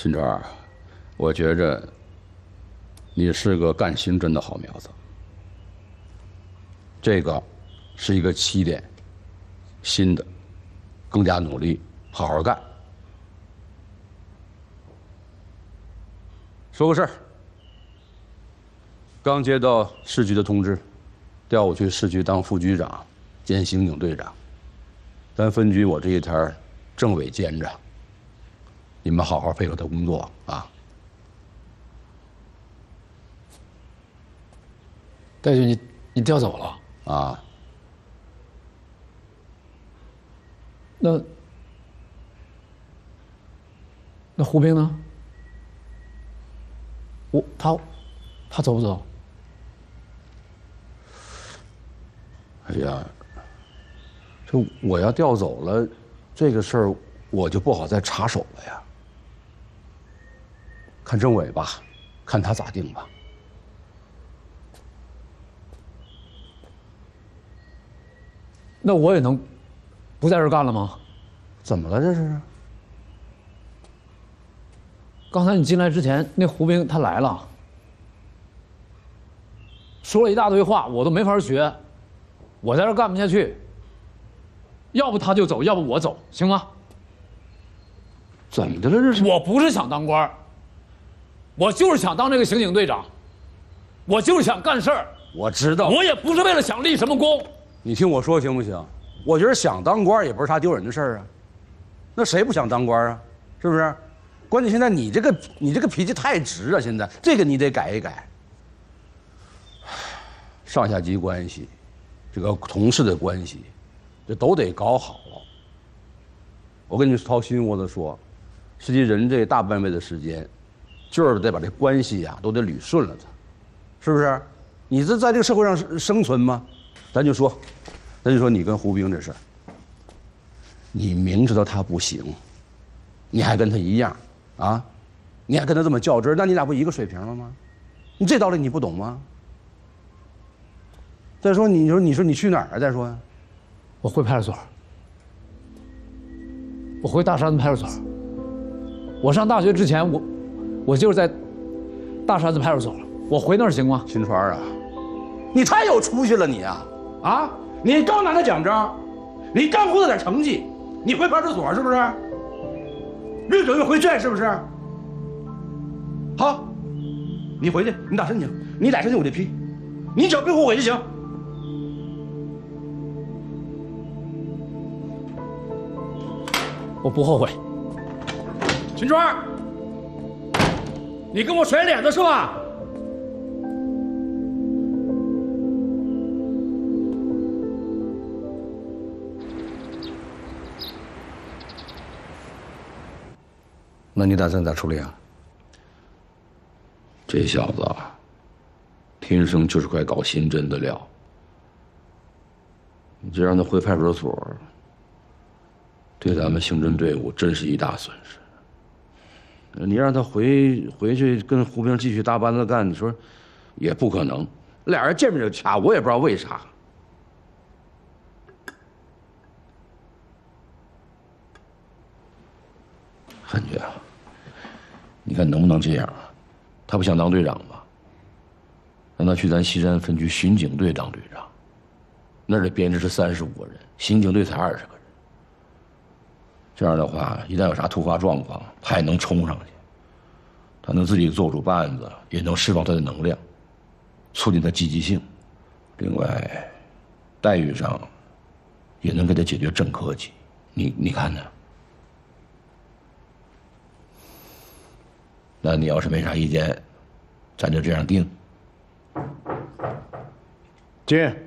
秦川，我觉着你是个干刑侦的好苗子。这个是一个起点，新的，更加努力，好好干。说个事儿，刚接到市局的通知，调我去市局当副局长兼刑警队长。咱分局我这一摊政委兼着，你们好好配合他工作啊。 戴军，你调走了啊？ 那胡兵呢？他走不走？ 哎呀，这我要调走了，这个事儿我就不好再插手了呀。看政委吧，看他咋定吧。 那我也能不在这儿干了吗？ 怎么了这是？ 刚才你进来之前，那胡兵他来了，说了一大堆话，我都没法学，我在这儿干不下去。要不他就走，要不我走，行吗？ 怎么的了这是？ 我不是想当官，我就是想当这个刑警队长，我就是想干事儿。 我知道， 我也不是为了想立什么功。 你听我说行不行？我觉得想当官也不是啥丢人的事儿啊，那谁不想当官啊？是不是？关键现在你这个脾气太直啊，现在这个你得改一改。上下级关系，这个同事的关系，这都得搞好。我跟你掏心窝子说，实际人这大半辈子时间，就是得把这关系呀都得捋顺了它，是不是？你这在这个社会上生存吗？咱就说你跟胡兵这事儿，你明知道他不行，你还跟他一样啊？你还跟他这么较真儿，那你俩不一个水平了吗？你这道理你不懂吗？再说你说你去哪儿啊？再说呀， 我回派出所，我回大山子派出所。我上大学之前，我就是在大山子派出所，我回那儿行吗？ 秦川啊，你太有出息了你啊！啊，你刚拿到奖章，你刚获得点成绩，你回派出所是不是？越整越回旋是不是？好，你回去，你打申请，你打申请我就批，你只要别后悔就行。 我不后悔。 秦川，你跟我甩脸子是吧？那你打算咋处理啊？这小子啊，天生就是块搞刑侦的料。你这让他回派出所，对咱们刑侦队伍真是一大损失。你让他回去跟胡兵继续搭班子干，你说也不可能，俩人见面就掐，我也不知道为啥。感觉啊，你看能不能这样啊？他不想当队长吗？让他去咱西山分局巡警队当队长，那儿的编制是35个人，刑警队才20个人。这样的话，一旦有啥突发状况，他也能冲上去，他能自己做主办子，也能释放他的能量，促进他积极性。另外，待遇上也能给他解决正科级。你看呢？那你要是没啥意见，咱就这样定。 金。